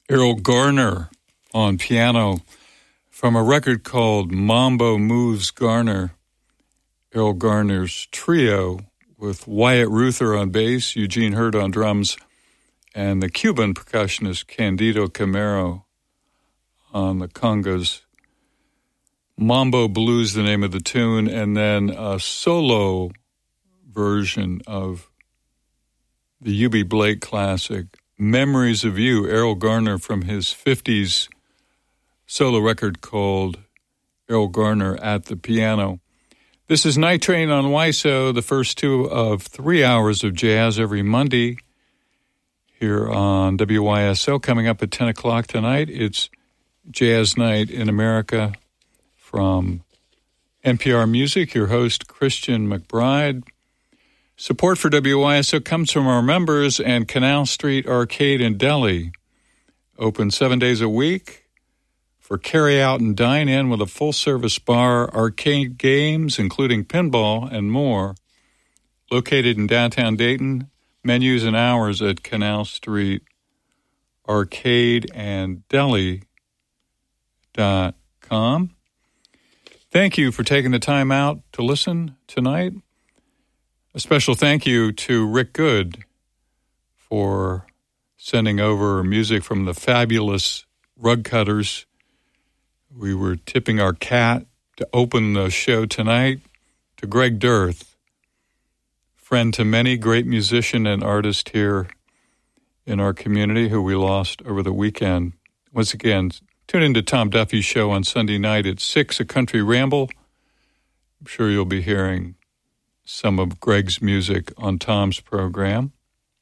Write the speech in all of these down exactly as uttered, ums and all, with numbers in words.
Errol Garner on piano from a record called Mambo Moves Garner. Errol Garner's trio with Wyatt Ruther on bass, Eugene Hurd on drums, and the Cuban percussionist Candido Camero on the congas. Mambo Blues, the name of the tune, and then a solo version of the U B Blake classic, Memories of You, Errol Garner from his fifties solo record called Errol Garner at the Piano. This is Night Train on W I S O, the first two of three hours of jazz every Monday here on W Y S O. Coming up at ten o'clock tonight, it's Jazz Night in America from N P R Music. Your host, Christian McBride. Support for W Y S O comes from our members and Canal Street Arcade in Delhi. Open seven days a week for carry-out and dine-in with a full-service bar, arcade games, including pinball and more. Located in downtown Dayton, menus and hours at Canal Street Arcade and Delhi dot com. Thank you for taking the time out to listen tonight. A special thank you to Rick Good for sending over music from the fabulous Rug Cutters. We were tipping our cat to open the show tonight to Greg Dirth, friend to many, great musician and artist here in our community who we lost over the weekend. Once again, tune in to Tom Duffy's show on Sunday night at six, A Country Ramble. I'm sure you'll be hearing some of Greg's music on Tom's program.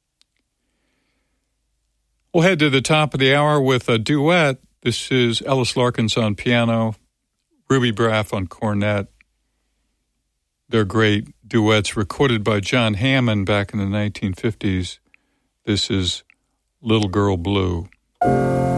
We'll head to the top of the hour with a duet. This is Ellis Larkins on piano, Ruby Braff on cornet. They're great duets recorded by John Hammond back in the nineteen fifties. This is Little Girl Blue.